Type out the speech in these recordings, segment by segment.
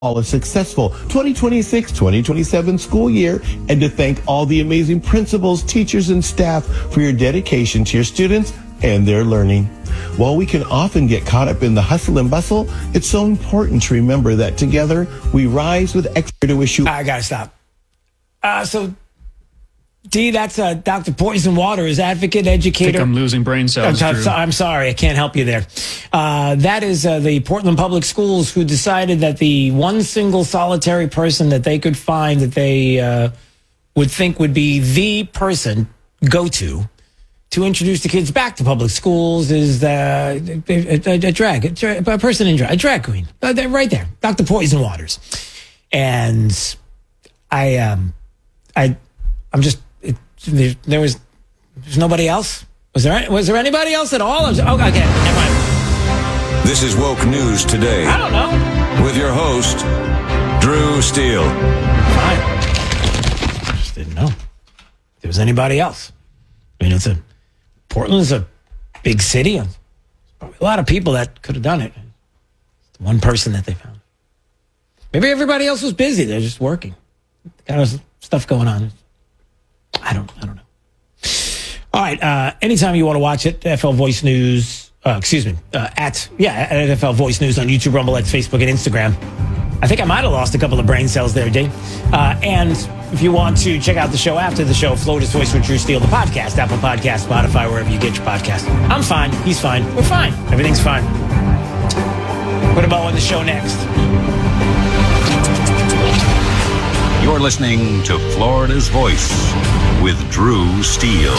all a successful 2026-2027 school year, and to thank all the amazing principals, teachers, and staff for your dedication to your students and their learning. While we can often get caught up in the hustle and bustle, it's so important to remember that together we rise with extra to wish you. I gotta stop. D, that's Dr. Poison Waters, advocate, educator. I think I'm losing brain cells, Drew. I'm sorry, I can't help you there. That is the Portland Public Schools who decided that the one single solitary person that they could find that they would think would be the person to introduce the kids back to public schools is a person in drag, a drag queen. Right there, Dr. Poison Waters. And I'm just... There's nobody else? Was there anybody else at all? Okay, never mind. This is Woke News Today. I don't know. With your host, Drew Steele. Fine. I just didn't know if there was anybody else. I mean, Portland's a big city. There's probably a lot of people that could have done it. It's the one person that they found. Maybe everybody else was busy. They're just working. Kind of stuff going on. I don't know. All right. Anytime you want to watch it, NFL Voice News, at NFL Voice News on YouTube, Rumble, X, Facebook, and Instagram. I think I might have lost a couple of brain cells there, Dave. And if you want to check out the show after the show, Florida's Voice with Drew Steele, the podcast, Apple Podcast, Spotify, wherever you get your podcast. I'm fine. He's fine. We're fine. Everything's fine. What about on the show next? You're listening to Florida's Voice with Drew Steele.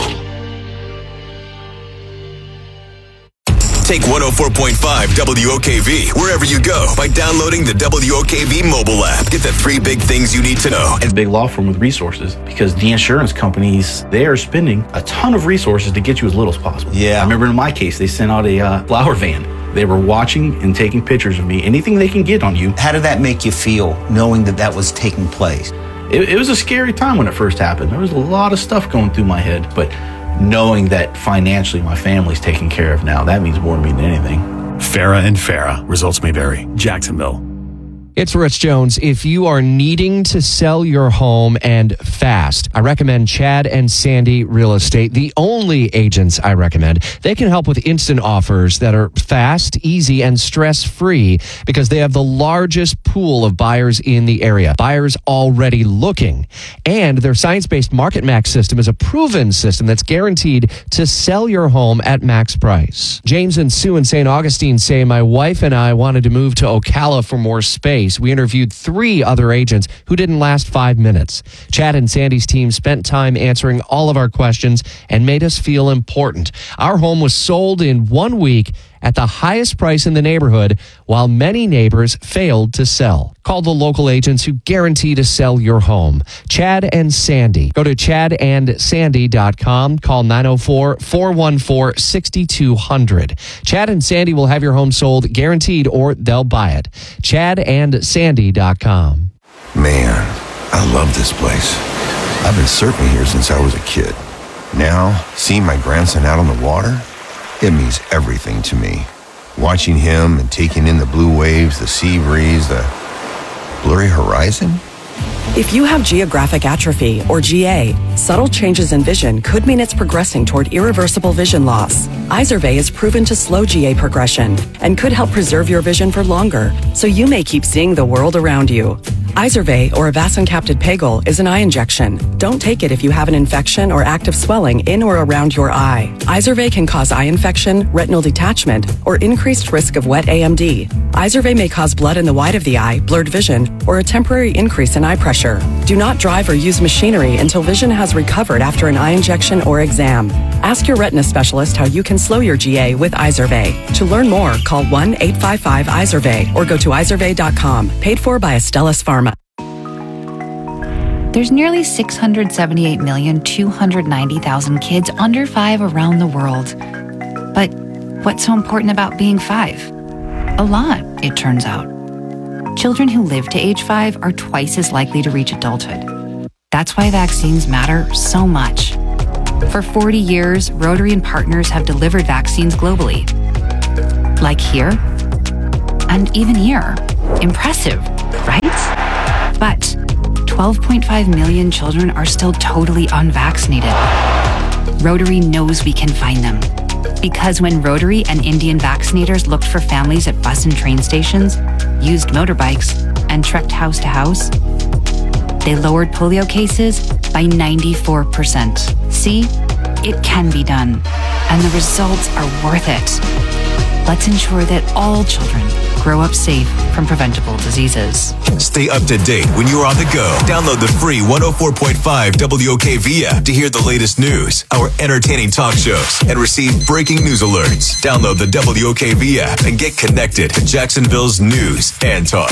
Take 104.5 WOKV wherever you go by downloading the WOKV mobile app. Get the 3 big things you need to know. And a big law firm with resources, because the insurance companies, they are spending a ton of resources to get you as little as possible. Yeah. I remember in my case, they sent out a flower van. They were watching and taking pictures of me. Anything they can get on you. How did that make you feel, knowing that was taking place? It was a scary time when it first happened. There was a lot of stuff going through my head, but knowing that financially my family's taken care of now, that means more to me than anything. Farah and Farah. Results may vary. Jacksonville. It's Rich Jones. If you are needing to sell your home and fast, I recommend Chad and Sandy Real Estate, the only agents I recommend. They can help with instant offers that are fast, easy, and stress-free because they have the largest pool of buyers in the area. Buyers already looking. And their science-based Market Max system is a proven system that's guaranteed to sell your home at max price. James and Sue in St. Augustine say, my wife and I wanted to move to Ocala for more space. We interviewed 3 other agents who didn't last 5 minutes. Chad and Sandy's team spent time answering all of our questions and made us feel important. Our home was sold in 1 week at the highest price in the neighborhood, while many neighbors failed to sell. Call the local agents who guarantee to sell your home. Chad and Sandy. Go to chadandsandy.com. Call 904-414-6200. Chad and Sandy will have your home sold guaranteed, or they'll buy it. chadandsandy.com. Man, I love this place. I've been surfing here since I was a kid. Now, seeing my grandson out on the water, it means everything to me. Watching him and taking in the blue waves, the sea breeze, the blurry horizon. If you have geographic atrophy, or GA, subtle changes in vision could mean it's progressing toward irreversible vision loss. Izervay is proven to slow GA progression and could help preserve your vision for longer, so you may keep seeing the world around you. Izervay, or avacincaptad pegol, is an eye injection. Don't take it if you have an infection or active swelling in or around your eye. Izervay can cause eye infection, retinal detachment, or increased risk of wet AMD. Izervay may cause blood in the white of the eye, blurred vision, or a temporary increase in eye pressure. Do not drive or use machinery until vision has recovered after an eye injection or exam. Ask your retina specialist how you can slow your GA with Izervay. To learn more, call 1-855-IZERVAY or go to izervay.com. Paid for by Astellas Pharma. There's nearly 678,290,000 kids under 5 around the world. But what's so important about being 5? A lot, it turns out. Children who live to age 5 are twice as likely to reach adulthood. That's why vaccines matter so much. For 40 years, Rotary and partners have delivered vaccines globally. Like here, and even here. Impressive. right? But 12.5 million children are still totally unvaccinated. Rotary knows we can find them. Because when Rotary and Indian vaccinators looked for families at bus and train stations, used motorbikes, and trekked house to house, they lowered polio cases by 94%. See, it can be done, and the results are worth it. Let's ensure that all children grow up safe from preventable diseases. Stay up to date when you're on the go. Download the free 104.5 WOKV app to hear the latest news, our entertaining talk shows, and receive breaking news alerts. Download the WOKV app and get connected to Jacksonville's news and talk.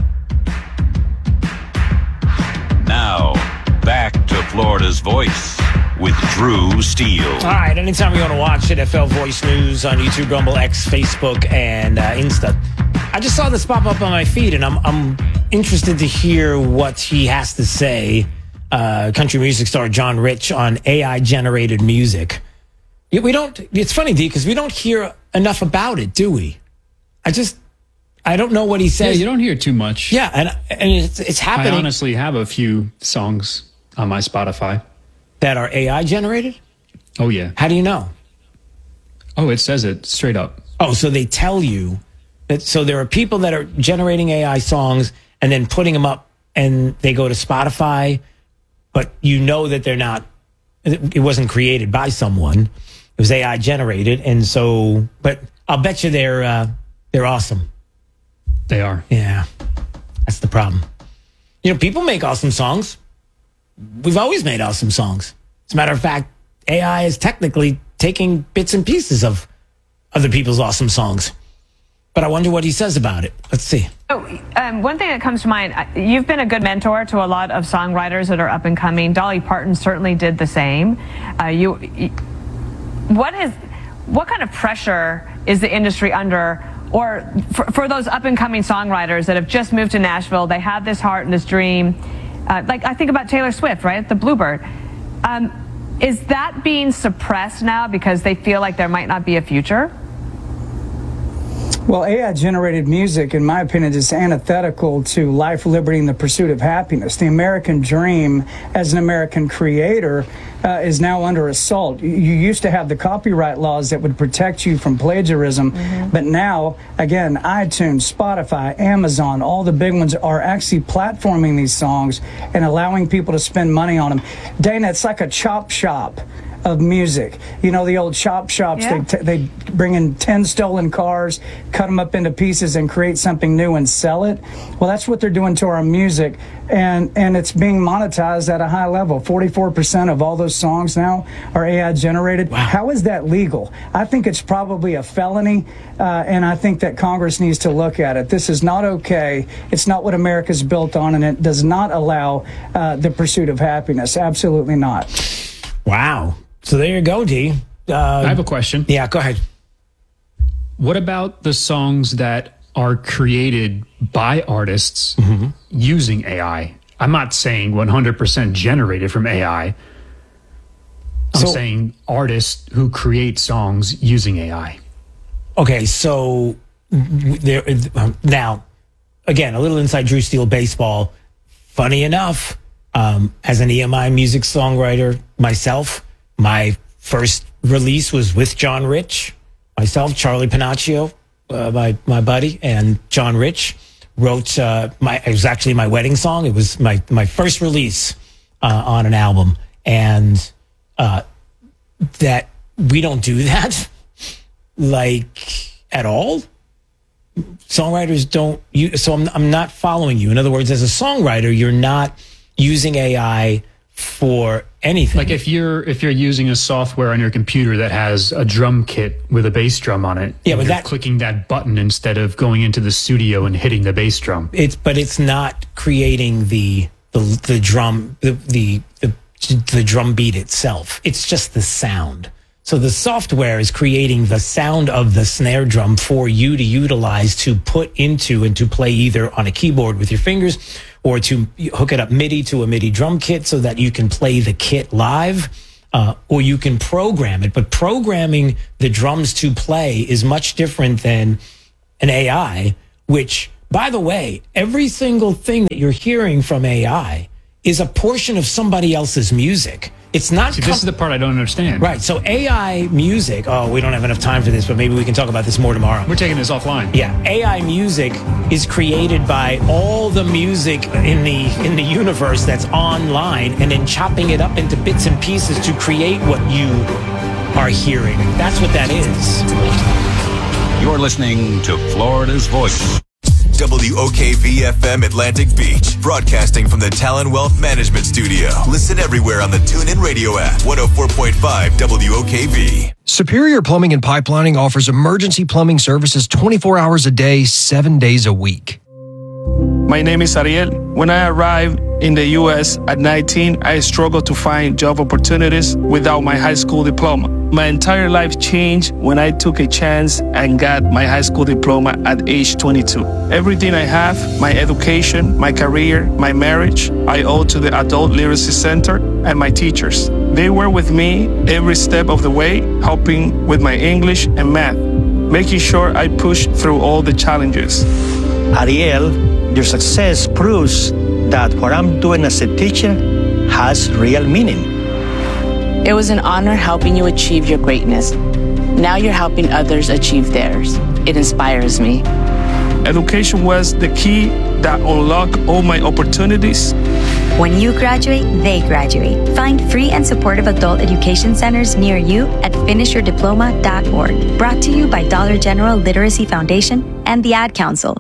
Now, back to Florida's Voice with Drew Steele. All right, anytime you want to watch NFL Voice News on YouTube, Rumble, X, Facebook, and Insta. I just saw this pop up on my feed, and I'm interested to hear what he has to say, country music star John Rich, on AI-generated music. It's funny, D, because we don't hear enough about it, do we? I don't know what he says. Yeah, you don't hear too much. Yeah, and it's happening. I honestly have a few songs on my Spotify. That are AI generated? Oh, yeah. How do you know? Oh, it says it straight up. Oh, so they tell you that. So there are people that are generating AI songs and then putting them up, and they go to Spotify, but you know that they're not, it wasn't created by someone. It was AI generated. And so, but I'll bet you they're awesome. They are. Yeah. That's the problem. You know, people make awesome songs. We've always made awesome songs. As a matter of fact, AI is technically taking bits and pieces of other people's awesome songs. But I wonder what he says about it. Let's see. One thing that comes to mind, you've been a good mentor to a lot of songwriters that are up and coming. Dolly Parton certainly did the same. What kind of pressure is the industry under, or for those up and coming songwriters that have just moved to Nashville? They have this heart and this dream. Like I think about Taylor Swift, right? The Bluebird. Is that being suppressed now because they feel like there might not be a future? Well, AI-generated music, in my opinion, is antithetical to life, liberty, and the pursuit of happiness. The American dream, as an American creator, is now under assault. You used to have the copyright laws that would protect you from plagiarism, but now, again, iTunes, Spotify, Amazon, all the big ones are actually platforming these songs and allowing people to spend money on them. Dana, it's like a chop shop of music. You know, the old chop shops, yeah. They bring in 10 stolen cars, cut them up into pieces and create something new and sell it. Well, that's what they're doing to our music, and it's being monetized at a high level. 44% of all those songs now are AI generated. Wow. How is that legal? I think it's probably a felony, and I think that Congress needs to look at it. This is not okay. It's not what America's built on, and it does not allow the pursuit of happiness. Absolutely not. Wow. So there you go, D. I have a question. Yeah, go ahead. What about the songs that are created by artists using AI? I'm not saying 100% generated from AI. I'm saying artists who create songs using AI. Okay, so there now, again, a little inside Drew Steele baseball. Funny enough, as an EMI music songwriter myself, my first release was with John Rich, myself, Charlie Panaccio, my buddy, and John Rich wrote it was actually my wedding song. It was my first release on an album, and that we don't do that like at all. Songwriters don't. So I'm not following you. In other words, as a songwriter, you're not using AI for anything. Like if you're using a software on your computer that has a drum kit with a bass drum on it, yeah, but you're clicking that button instead of going into the studio and hitting the bass drum. It's not creating the drum the drum beat itself. It's just the sound. So the software is creating the sound of the snare drum for you to utilize to put into and to play either on a keyboard with your fingers or to hook it up MIDI to a MIDI drum kit so that you can play the kit live, or you can program it. But programming the drums to play is much different than an AI, which By the way, every single thing that you're hearing from AI is a portion of somebody else's music. It's not. See, this is the part I don't understand. Right. So AI music. Oh, we don't have enough time for this, but maybe we can talk about this more tomorrow. We're taking this offline. Yeah. AI music is created by all the music in the universe that's online, and then chopping it up into bits and pieces to create what you are hearing. That's what that is. You're listening to Florida's Voice. WOKV-FM Atlantic Beach, broadcasting from the Talon Wealth Management Studio. Listen everywhere on the TuneIn Radio app, 104.5 WOKV. Superior Plumbing and Pipelining offers emergency plumbing services 24 hours a day, 7 days a week. My name is Ariel. When I arrived in the U.S. at 19, I struggled to find job opportunities without my high school diploma. My entire life changed when I took a chance and got my high school diploma at age 22. Everything I have, my education, my career, my marriage, I owe to the Adult Literacy Center and my teachers. They were with me every step of the way, helping with my English and math, making sure I pushed through all the challenges. Ariel, your success proves that what I'm doing as a teacher has real meaning. It was an honor helping you achieve your greatness. Now you're helping others achieve theirs. It inspires me. Education was the key that unlocked all my opportunities. When you graduate, they graduate. Find free and supportive adult education centers near you at finishyourdiploma.org. Brought to you by Dollar General Literacy Foundation and the Ad Council.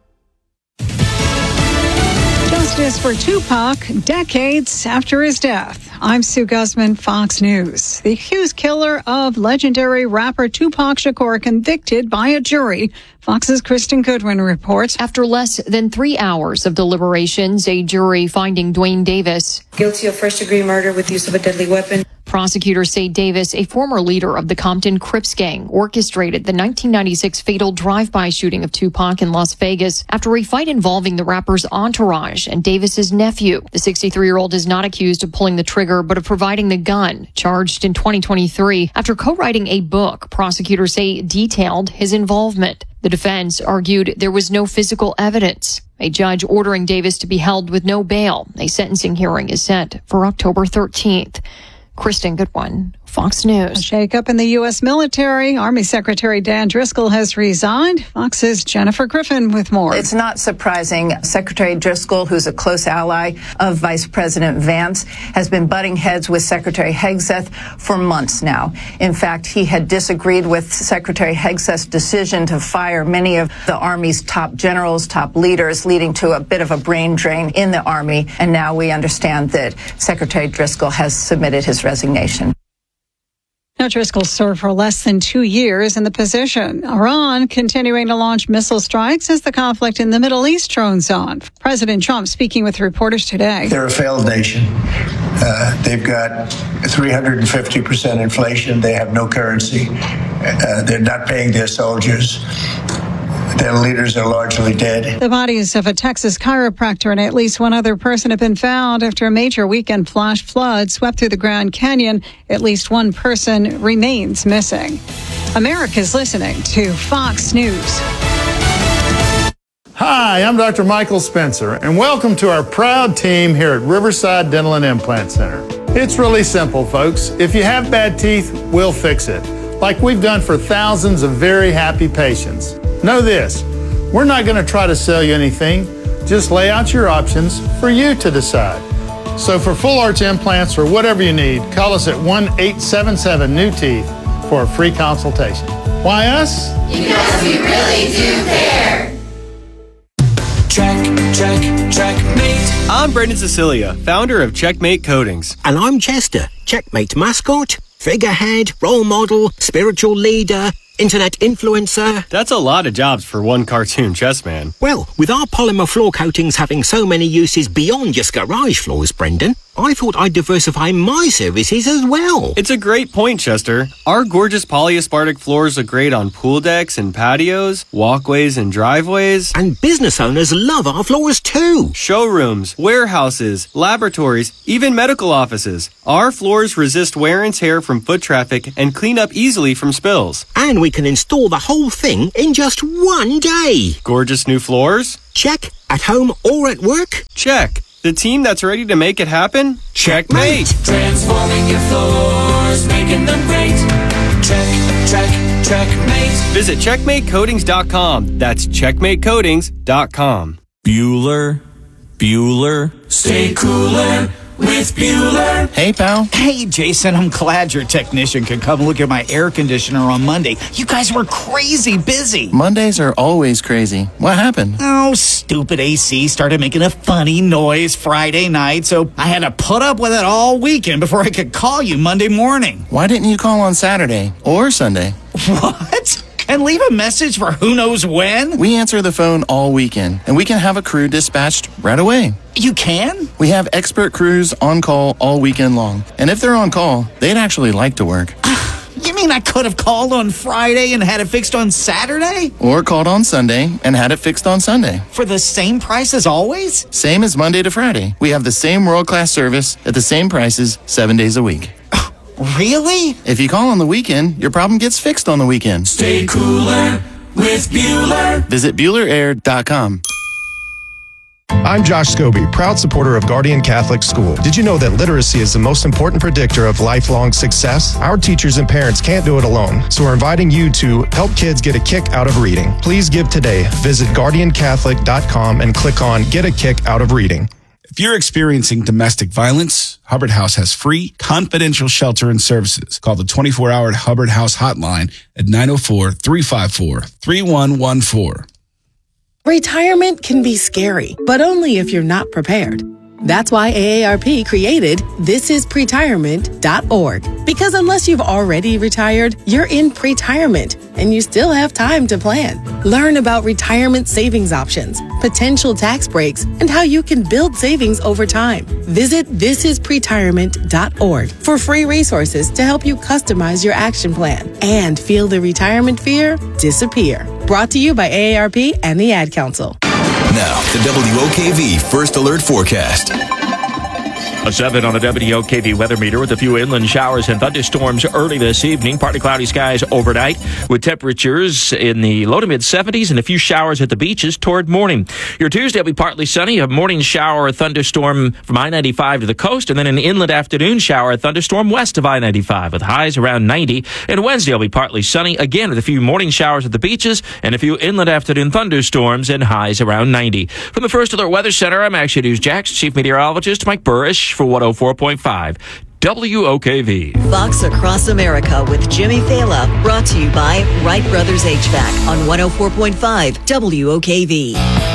Justice for Tupac decades after his death. I'm Sue Guzman, Fox News. The accused killer of legendary rapper Tupac Shakur convicted by a jury. Fox's Kristen Goodwin reports. After less than 3 hours of deliberations, a jury finding Dwayne Davis guilty of first-degree murder with use of a deadly weapon. Prosecutors say Davis, a former leader of the Compton Crips gang, orchestrated the 1996 fatal drive-by shooting of Tupac in Las Vegas after a fight involving the rapper's entourage and Davis's nephew. The 63-year-old is not accused of pulling the trigger, but of providing the gun, charged in 2023 after co-writing a book prosecutors say detailed his involvement. The defense argued there was no physical evidence. A judge ordering Davis to be held with no bail. A sentencing hearing is set for October 13th. Kristen Goodwin, Fox News. A shakeup in the U.S. military. Army Secretary Dan Driscoll has resigned. Fox's Jennifer Griffin with more. It's not surprising. Secretary Driscoll, who's a close ally of Vice President Vance, has been butting heads with Secretary Hegseth for months now. In fact, he had disagreed with Secretary Hegseth's decision to fire many of the Army's top generals, top leaders, leading to a bit of a brain drain in the Army. And now we understand that Secretary Driscoll has submitted his resignation. Now, Driscoll served for less than 2 years in the position. Iran continuing to launch missile strikes as the conflict in the Middle East drones on. President Trump speaking with reporters today. They're a failed nation. They've got 350% inflation. They have no currency. They're not paying their soldiers. Their leaders are largely dead. The bodies of a Texas chiropractor and at least one other person have been found after a major weekend flash flood swept through the Grand Canyon. At least one person remains missing. America's listening to Fox News. Hi, I'm Dr. Michael Spencer, and welcome to our proud team here at Riverside Dental and Implant Center. It's really simple, folks. If you have bad teeth, we'll fix it, like we've done for thousands of very happy patients. Know this, we're not going to try to sell you anything, just lay out your options for you to decide. So for full arch implants or whatever you need, call us at 1-877-NEW-TEETH for a free consultation. Why us? Because we really do care. Checkmate. I'm Brendan Cecilia, founder of Checkmate Coatings. And I'm Chester, Checkmate mascot, figurehead, role model, spiritual leader, internet influencer. That's a lot of jobs for one cartoon chess man. Well, with our polymer floor coatings having so many uses beyond just garage floors, Brendan, I thought I'd diversify my services as well. It's a great point, Chester. Our gorgeous polyaspartic floors look great on pool decks and patios, walkways and driveways. And business owners love our floors too. Showrooms, warehouses, laboratories, even medical offices. Our floors resist wear and tear from foot traffic and clean up easily from spills. And we can install the whole thing in just one day. Gorgeous new floors? Check. At home or at work? Check. The team that's ready to make it happen? Checkmate. Transforming your floors, making them great. Checkmate. Visit checkmatecoatings.com. That's checkmatecoatings.com. Bueller. Stay cooler with Bueller. Hey, pal. Hey, Jason, I'm glad your technician could come look at my air conditioner on Monday. You guys were crazy busy. Mondays are always crazy. What happened? Oh, stupid AC started making a funny noise Friday night, so I had to put up with it all weekend before I could call you Monday morning. Why didn't you call on Saturday or Sunday? What? And leave a message for who knows when? We answer the phone all weekend, and we can have a crew dispatched right away. You can? We have expert crews on call all weekend long. And if they're on call, they'd actually like to work. You mean I could have called on Friday and had it fixed on Saturday? Or called on Sunday and had it fixed on Sunday. For the same price as always? Same as Monday to Friday. We have the same world-class service at the same prices 7 days a week. Really? If you call on the weekend, your problem gets fixed on the weekend. Stay cooler with Bueller. Visit BuellerAir.com. I'm Josh Scobie, proud supporter of Guardian Catholic School. Did you know that literacy is the most important predictor of lifelong success? Our teachers and parents can't do it alone, so we're inviting you to help kids get a kick out of reading. Please give today. Visit GuardianCatholic.com and click on Get a Kick Out of Reading. If you're experiencing domestic violence, Hubbard House has free, confidential shelter and services. Call the 24-hour Hubbard House hotline at 904-354-3114. Retirement can be scary, but only if you're not prepared. That's why AARP created thisispretirement.org. Because unless you've already retired, you're in pretirement and you still have time to plan. Learn about retirement savings options, potential tax breaks, and how you can build savings over time. Visit thisispretirement.org for free resources to help you customize your action plan and feel the retirement fear disappear. Brought to you by AARP and the Ad Council. Now, the WOKV First Alert Forecast. A 7 on the WOKV weather meter with a few inland showers and thunderstorms early this evening. Partly cloudy skies overnight with temperatures in the low to mid 70s and a few showers at the beaches toward morning. Your Tuesday will be partly sunny, a morning shower or thunderstorm from I-95 to the coast, and then an inland afternoon shower or thunderstorm west of I-95 with highs around 90. And Wednesday will be partly sunny, again with a few morning showers at the beaches and a few inland afternoon thunderstorms and highs around 90. From the First Alert Weather Center, I'm Action News Jax Chief Meteorologist Mike Burrish for 104.5 WOKV. Fox Across America with Jimmy Fala, brought to you by Wright Brothers HVAC on 104.5 WOKV.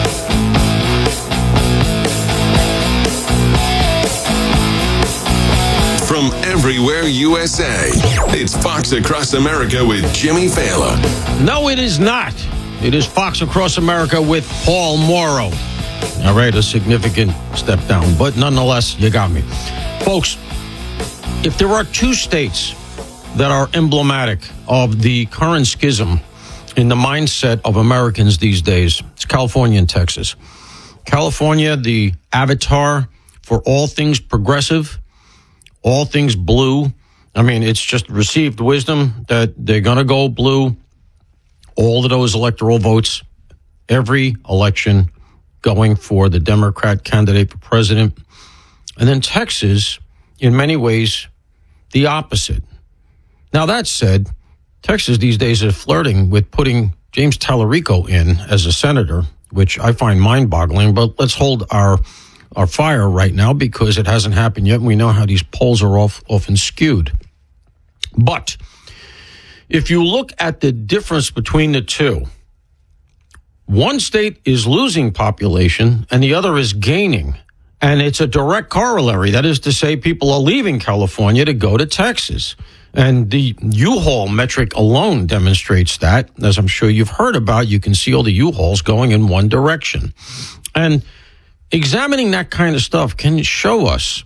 From everywhere USA, it's Fox Across America with Jimmy Fala. No, it is not. It is Fox Across America with Paul Morrow. All right, a significant step down, but nonetheless, you got me. Folks, if there are two states that are emblematic of the current schism in the mindset of Americans these days, it's California and Texas. California, the avatar for all things progressive, all things blue. I mean, it's just received wisdom that they're going to go blue. All of those electoral votes, every election going for the Democrat candidate for president. And then Texas, in many ways, the opposite. Now, that said, Texas these days is flirting with putting James Tallarico in as a senator, which I find mind-boggling. But let's hold our fire right now because it hasn't happened yet. And we know how these polls are often skewed. But if you look at the difference between the two, one state is losing population and the other is gaining. And it's a direct corollary. That is to say, people are leaving California to go to Texas. And the U-Haul metric alone demonstrates that. As I'm sure you've heard about, you can see all the U-Hauls going in one direction. And examining that kind of stuff can show us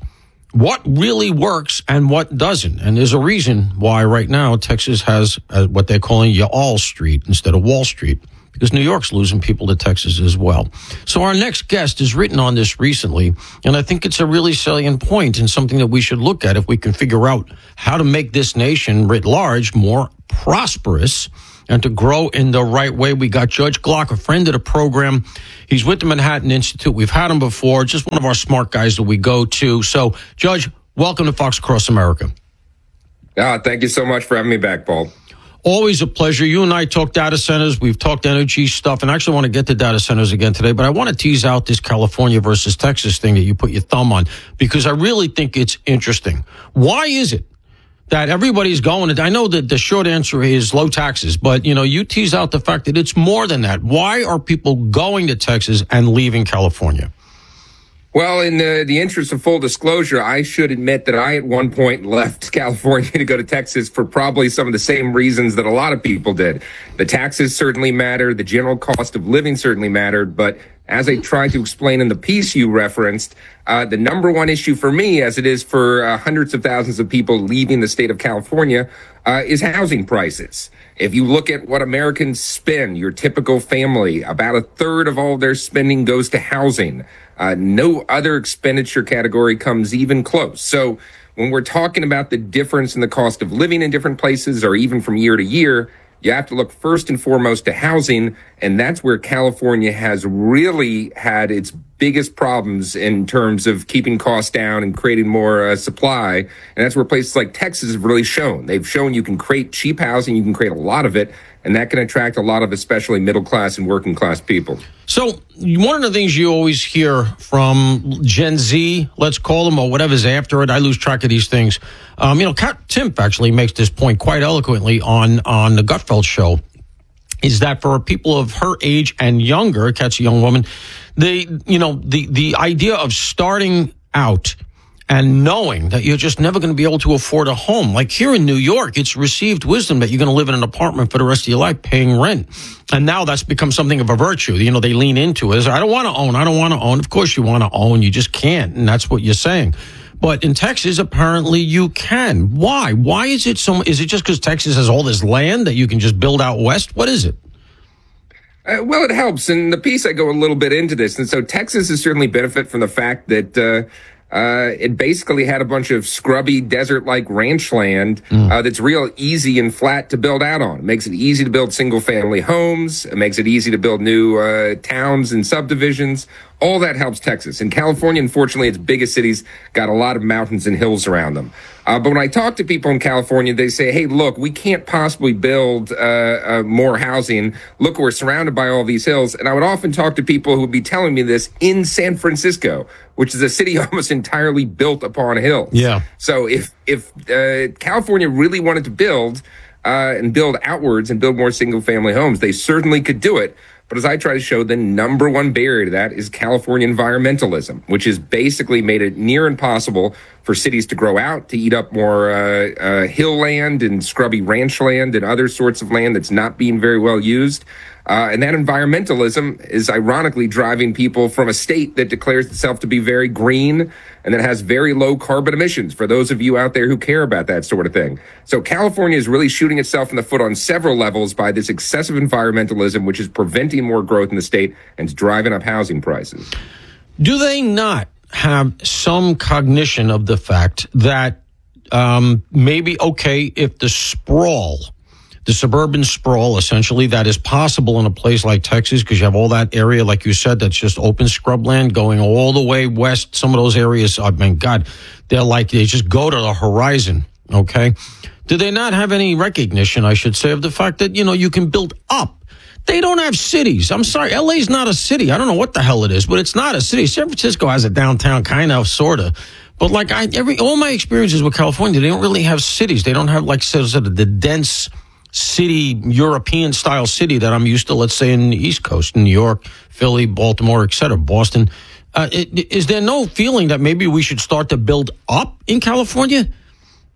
what really works and what doesn't. And there's a reason why right now Texas has what they're calling Y'all Street instead of Wall Street, because New York's losing people to Texas as well. So our next guest has written on this recently, and I think it's a really salient point and something that we should look at if we can figure out how to make this nation writ large more prosperous and to grow in the right way. We got Judge Glock, a friend of the program. He's with the Manhattan Institute. We've had him before, just one of our smart guys that we go to. So, Judge, welcome to Fox Across America. Thank you so much for having me back, Paul. Always a pleasure. You and I talk data centers. We've talked energy stuff, and I actually want to get to data centers again today, but I want to tease out this California versus Texas thing that you put your thumb on, because I really think it's interesting. Why is it that everybody's going? I know that the short answer is low taxes, but, you tease out the fact that it's more than that. Why are people going to Texas and leaving California? Well, in the interest of full disclosure, I should admit that I at one point left California to go to Texas for probably some of the same reasons that a lot of people did. The taxes certainly matter. The general cost of living certainly mattered. But as I tried to explain in the piece you referenced, the number one issue for me, as it is for hundreds of thousands of people leaving the state of California, is housing prices. If you look at what Americans spend, your typical family, about a third of all their spending goes to housing. No other expenditure category comes even close. So when we're talking about the difference in the cost of living in different places, or even from year to year, you have to look first and foremost to housing. And that's where California has really had its biggest problems in terms of keeping costs down and creating more supply. And that's where places like Texas have really shown. They've shown you can create cheap housing, you can create a lot of it, and that can attract a lot of especially middle class and working class people. So one of the things you always hear from Gen Z, let's call them, or whatever's after it, I lose track of these things. Kat Timpf actually makes this point quite eloquently on the Gutfeld show, is that for people of her age and younger, Kat's a young woman, the idea of starting out and knowing that you're just never going to be able to afford a home. Like here in New York, it's received wisdom that you're going to live in an apartment for the rest of your life paying rent. And now that's become something of a virtue. They lean into it. I don't want to own. I don't want to own. Of course you want to own. You just can't. And that's what you're saying. But in Texas, apparently you can. Why? Why is it so? Is it just because Texas has all this land that you can just build out west? What is it? Well, it helps. In the piece, I go a little bit into this. And so Texas has certainly benefit from the fact that it basically had a bunch of scrubby desert-like ranch land that's real easy and flat to build out on. It makes it easy to build single-family homes. It makes it easy to build new towns and subdivisions. All that helps Texas. In California, unfortunately, its biggest cities got a lot of mountains and hills around them. But when I talk to people in California, they say, hey, look, we can't possibly build more housing. Look, we're surrounded by all these hills. And I would often talk to people who would be telling me this in San Francisco, which is a city almost entirely built upon hills. Yeah. So if California really wanted to build and build outwards and build more single-family homes, they certainly could do it. But as I try to show, the number one barrier to that is California environmentalism, which has basically made it near impossible for cities to grow out, to eat up more hill land and scrubby ranch land and other sorts of land that's not being very well used. And that environmentalism is ironically driving people from a state that declares itself to be very green and that has very low carbon emissions, for those of you out there who care about that sort of thing. So California is really shooting itself in the foot on several levels by this excessive environmentalism, which is preventing more growth in the state and is driving up housing prices. Do they not have some cognition of the fact that maybe, okay, if the suburban sprawl, essentially, that is possible in a place like Texas, because you have all that area, like you said, that's just open scrubland going all the way west. Some of those areas, I mean, God, they just go to the horizon, okay? Do they not have any recognition, I should say, of the fact that, you can build up? They don't have cities. I'm sorry, LA's not a city. I don't know what the hell it is, but it's not a city. San Francisco has a downtown, kind of, sort of. But all my experiences with California, they don't really have cities. They don't have, sort of the dense city, European style city that I'm used to, let's say in the East Coast, New York, Philly, Baltimore, etc., Boston. Is there no feeling that maybe we should start to build up in California?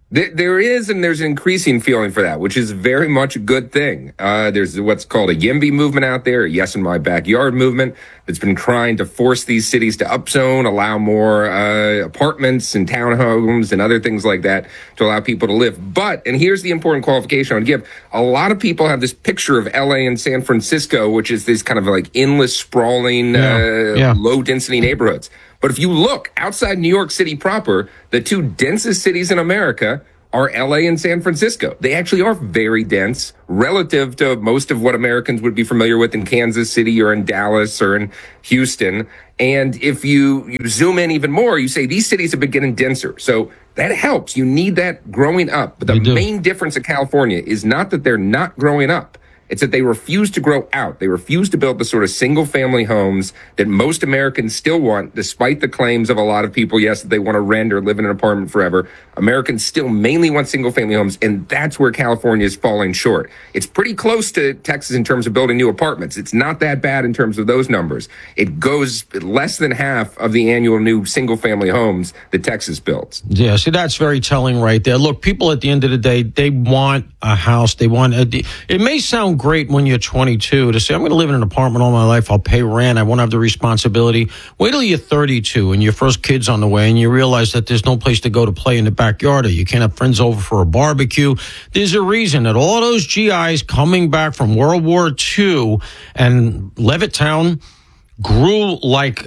There is, and there's an increasing feeling for that, which is very much a good thing. There's what's called a YIMBY movement out there, a Yes in My Backyard movement, that's been trying to force these cities to upzone, allow more apartments and townhomes and other things like that to allow people to live. But, and here's the important qualification I would give, a lot of people have this picture of LA and San Francisco, which is this kind of like endless, sprawling, low-density neighborhoods. But if you look outside New York City proper, the two densest cities in America are LA and San Francisco. They actually are very dense relative to most of what Americans would be familiar with in Kansas City or in Dallas or in Houston. And if you zoom in even more, you say these cities have been getting denser. So that helps. You need that growing up. But the main difference in California is not that they're not growing up. It's that they refuse to grow out. They refuse to build the sort of single-family homes that most Americans still want, despite the claims of a lot of people, yes, that they want to rent or live in an apartment forever. Americans still mainly want single-family homes, and that's where California is falling short. It's pretty close to Texas in terms of building new apartments. It's not that bad in terms of those numbers. It goes less than half of the annual new single-family homes that Texas builds. Yeah, see, that's very telling right there. Look, people at the end of the day, they want a house. They want it may sound great when you're 22 to say, I'm going to live in an apartment all my life. I'll pay rent. I won't have the responsibility. Wait till you're 32 and your first kid's on the way and you realize that there's no place to go to play in the backyard, or you can't have friends over for a barbecue. There's a reason that all those GIs coming back from World War II and Levittown grew like,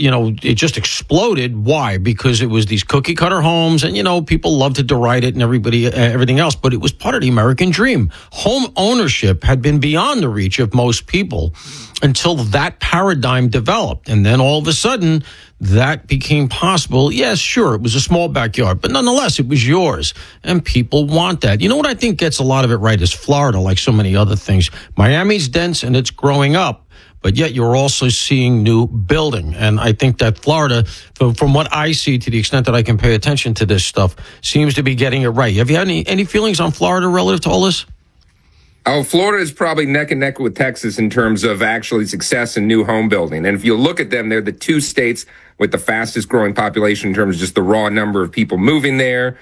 it just exploded. Why? Because it was these cookie cutter homes and, people loved to deride it and everything else, but it was part of the American dream. Home ownership had been beyond the reach of most people until that paradigm developed. And then all of a sudden that became possible. Yes, sure, it was a small backyard, but nonetheless, it was yours. And people want that. You know what I think gets a lot of it right is Florida, like so many other things. Miami's dense and it's growing up. But yet you're also seeing new building. And I think that Florida, from what I see, to the extent that I can pay attention to this stuff, seems to be getting it right. Have you had any feelings on Florida relative to all this? Oh, Florida is probably neck and neck with Texas in terms of actually success in new home building. And if you look at them, they're the two states with the fastest growing population in terms of just the raw number of people moving there.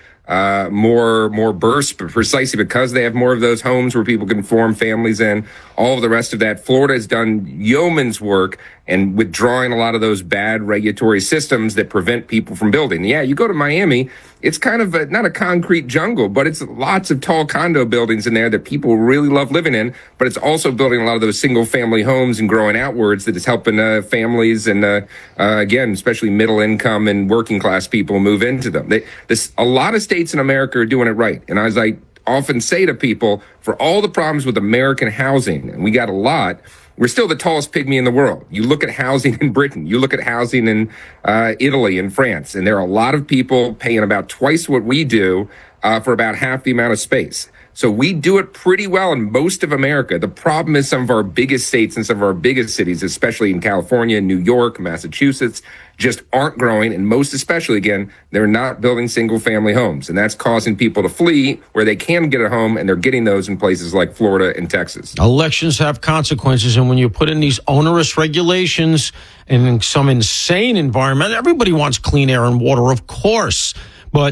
More bursts, but precisely because they have more of those homes where people can form families in. All of the rest of that, Florida has done yeoman's work and withdrawing a lot of those bad regulatory systems that prevent people from building. Yeah, you go to Miami, it's kind of not a concrete jungle, but it's lots of tall condo buildings in there that people really love living in. But it's also building a lot of those single family homes and growing outwards that is helping families and again, especially middle income and working class people move into them. A lot of states in America are doing it right. And as I often say to people, for all the problems with American housing, and we got a lot, we're still the tallest pygmy in the world. You look at housing in Britain, you look at housing in Italy and France, and there are a lot of people paying about twice what we do for about half the amount of space. So we do it pretty well in most of America. The problem is some of our biggest states and some of our biggest cities, especially in California, New York, Massachusetts, just aren't growing. And most especially, again, they're not building single-family homes. And that's causing people to flee where they can get a home, and they're getting those in places like Florida and Texas. Elections have consequences, and when you put in these onerous regulations in some insane environment, everybody wants clean air and water, of course. But,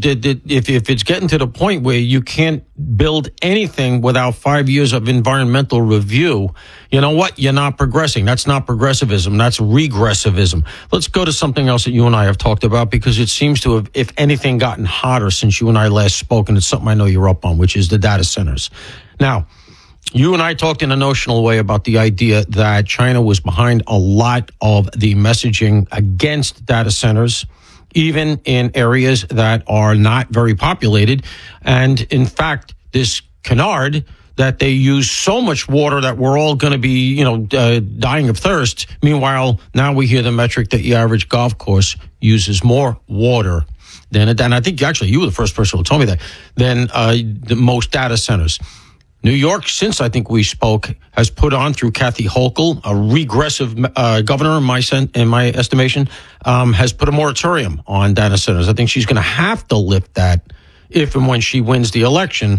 if it's getting to the point where you can't build anything without 5 years of environmental review, you know what? You're not progressing. That's not progressivism. That's regressivism. Let's go to something else that you and I have talked about, because it seems to have, if anything, gotten hotter since you and I last spoke, and it's something I know you're up on, which is the data centers. Now, you and I talked in a notional way about the idea that China was behind a lot of the messaging against data centers, even in areas that are not very populated. And in fact, this canard that they use so much water that we're all going to be, dying of thirst. Meanwhile, now we hear the metric that the average golf course uses more water than I think you were the first person who told me that, than the most data centers. New York, since I think we spoke, has put on through Kathy Hochul, a regressive governor in my estimation, has put a moratorium on data centers. I think she's going to have to lift that if and when she wins the election.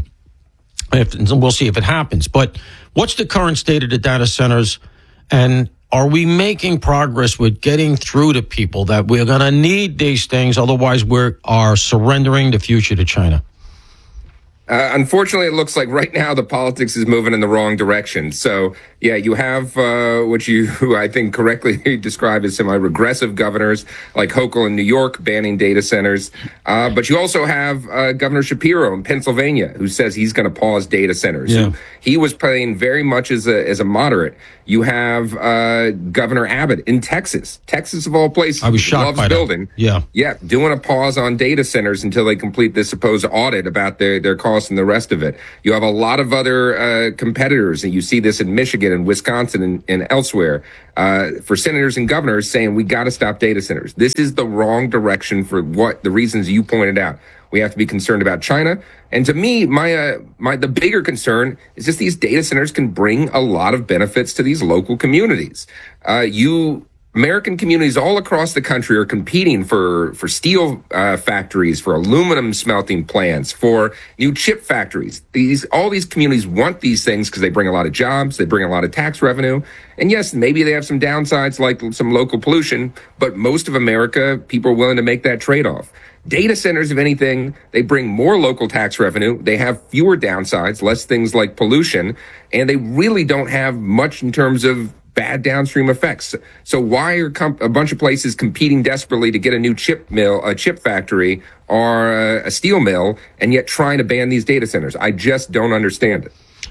We'll see if it happens. But what's the current state of the data centers, and are we making progress with getting through to people that we're going to need these things, otherwise we are surrendering the future to China? Unfortunately, it looks like right now the politics is moving in the wrong direction. So, yeah, you have what you, I think, correctly describe as semi-regressive governors like Hochul in New York banning data centers. But you also have Governor Shapiro in Pennsylvania, who says he's going to pause data centers. Yeah. He was playing very much as a moderate. You have Governor Abbott in Texas. Texas, of all places, I was shocked by building. That. Yeah, doing a pause on data centers until they complete this supposed audit about their costs and the rest of it. You have a lot of other competitors, and you see this in Michigan and Wisconsin and elsewhere, for senators and governors saying we got to stop data centers. This is the wrong direction for what the reasons you pointed out. We have to be concerned about China. And to me, the bigger concern is just these data centers can bring a lot of benefits to these local communities. American communities all across the country are competing for steel factories, for aluminum smelting plants, for new chip factories. All these communities want these things because they bring a lot of jobs, they bring a lot of tax revenue. And yes, maybe they have some downsides like some local pollution, but most of America, people are willing to make that trade-off. Data centers, if anything, they bring more local tax revenue. They have fewer downsides, less things like pollution, and they really don't have much in terms of bad downstream effects. So why are a bunch of places competing desperately to get a new chip factory or a steel mill, and yet trying to ban these data centers? I just don't understand it.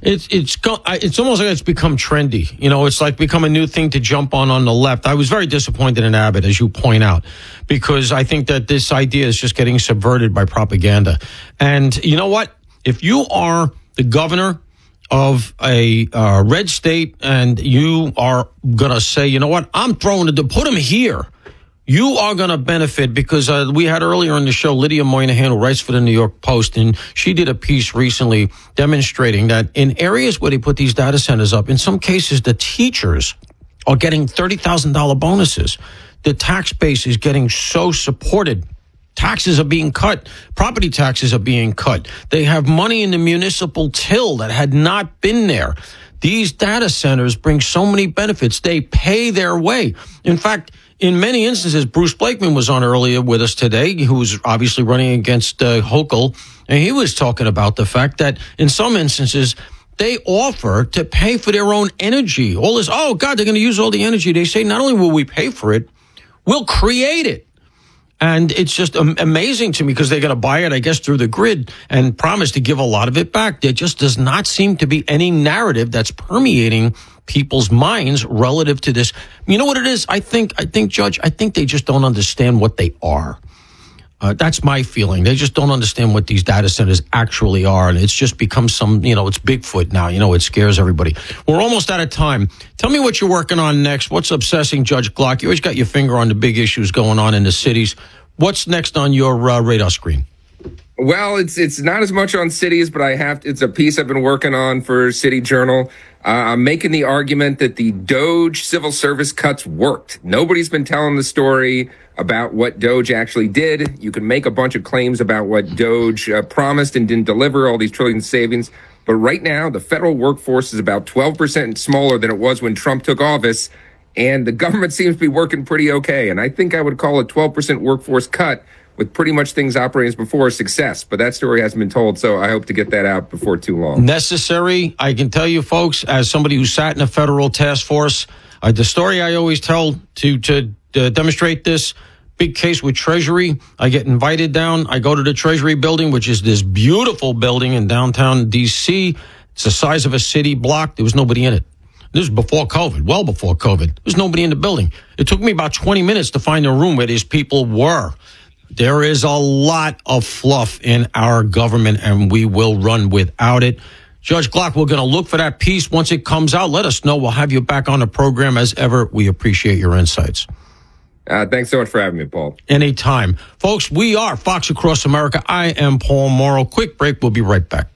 It's almost like it's become trendy. It's like become a new thing to jump on the left. I was very disappointed in Abbott, as you point out, because I think that this idea is just getting subverted by propaganda. And you know what? If you are the governor of a red state and you are going to say, you know what, I'm throwing it to put him here, you are going to benefit because we had earlier in the show Lydia Moynihan, who writes for the New York Post, and she did a piece recently demonstrating that in areas where they put these data centers up, in some cases the teachers are getting $30,000 bonuses. The tax base is getting so supported. Taxes are being cut. Property taxes are being cut. They have money in the municipal till that had not been there. These data centers bring so many benefits. They pay their way. In fact, in many instances, Bruce Blakeman was on earlier with us today, who was obviously running against Hochul, and he was talking about the fact that in some instances, they offer to pay for their own energy. All this, oh, God, they're going to use all the energy. They say, not only will we pay for it, we'll create it. And it's just amazing to me because they're going to buy it, I guess, through the grid and promise to give a lot of it back. There just does not seem to be any narrative that's permeating people's minds relative to this. You know what it is? I think, Judge, I think they just don't understand what they are. That's my feeling. They just don't understand what these data centers actually are. And it's just become some, it's Bigfoot now. It scares everybody. We're almost out of time. Tell me what you're working on next. What's obsessing Judge Glock? You always got your finger on the big issues going on in the cities. What's next on your radar screen? Well, it's not as much on cities, but it's a piece I've been working on for City Journal. I'm making the argument that the DOJ civil service cuts worked. Nobody's been telling the story about what DOJ actually did. You can make a bunch of claims about what DOJ promised and didn't deliver, all these trillion savings. But right now, the federal workforce is about 12% smaller than it was when Trump took office, and the government seems to be working pretty okay. And I think I would call a 12% workforce cut with pretty much things operating as before a success. But that story hasn't been told, so I hope to get that out before too long. Necessary. I can tell you, folks, as somebody who sat in a federal task force, the story I always tell to demonstrate this, big case with Treasury. I get invited down. I go to the Treasury building, which is this beautiful building in downtown D.C. It's the size of a city block. There was nobody in it. This was before COVID, well before COVID. There was nobody in the building. It took me about 20 minutes to find a room where these people were. There is a lot of fluff in our government, and we will run without it. Judge Glock, we're going to look for that piece. Once it comes out, let us know. We'll have you back on the program as ever. We appreciate your insights. Thanks so much for having me, Paul. Anytime. Folks, we are Fox Across America. I am Paul Morrow. Quick break. We'll be right back.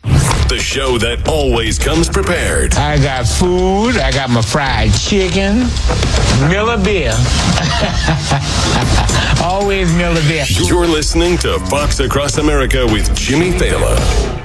The show that always comes prepared. I got food. I got my fried chicken. Miller beer. Always Miller beer. You're listening to Fox Across America with Jimmy Fallon.